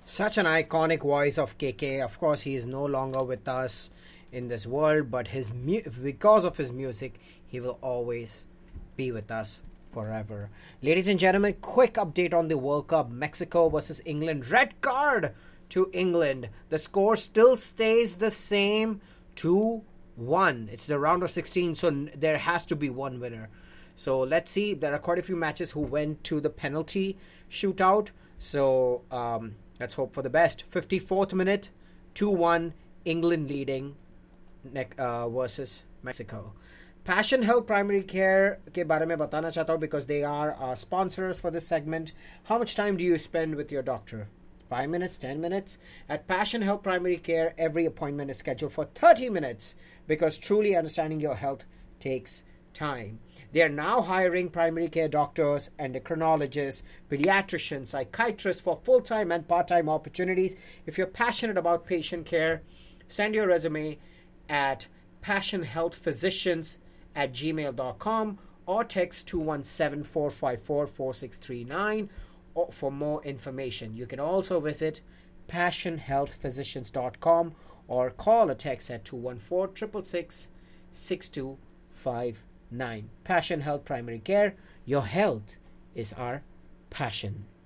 Such an iconic voice of KK. Of course, he is no longer with us in this world, but because of his music, he will always be with us forever. Ladies and gentlemen, quick update on the World Cup. Mexico versus England. Red card to England. The score still stays the same, 2-1. It's the round of 16, so there has to be one winner. So let's see. There are quite a few matches who went to the penalty shootout. So let's hope for the best. 54th minute, 2-1, England leading versus Mexico. Passion Health Primary Care के बारे में बताना चाहता हूँ because they are our sponsors for this segment. How much time do you spend with your doctor? 5 minutes, 10 minutes? At Passion Health Primary Care, every appointment is scheduled for 30 minutes because truly understanding your health takes time. They are now hiring primary care doctors, endocrinologists, pediatricians, psychiatrists for full-time and part-time opportunities. If you're passionate about patient care, send your resume at passionhealthphysicians@gmail.com or text 217-454-4639 for more information. You can also visit passionhealthphysicians.com or call or text at 214-666-6259. Passion Health Primary Care. Your health is our passion.